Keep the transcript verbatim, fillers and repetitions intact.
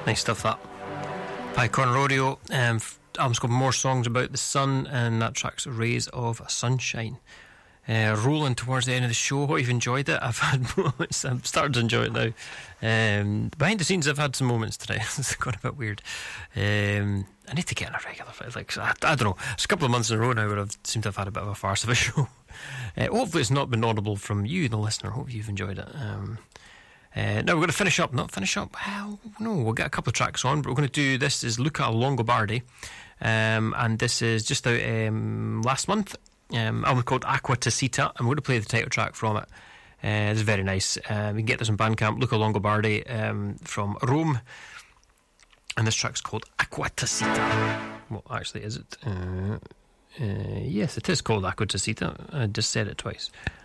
Nice stuff, that. Pye Corner Rodeo. Um, album's called More Songs About the Sun, and that track's Rays of Sunshine. Uh, rolling towards the end of the show. Hope you've enjoyed it. I've had moments. I'm starting to enjoy it now. Um, behind the scenes, I've had some moments today. It's got a bit weird. Um, I need to get on a regular. Like I, I don't know. It's a couple of months in a row now where I've seemed to have had a bit of a farce of a show. Uh, hopefully, it's not been audible from you, the listener. Hope you've enjoyed it. Um, uh, now we're going to finish up. Not finish up. Well, no, we'll get a couple of tracks on, but we're going to do this. Is Luca Longobardi, um, and this is just out um, last month. Um, album called Aqua Tacita. I'm going to play the title track from it. Uh, it's very nice. Uh, you can get this on Bandcamp. Luca Longobardi um, from Rome, and this track's called Aqua Tacita. What actually is it? Uh, uh, yes, it is called Aqua Tacita. I just said it twice.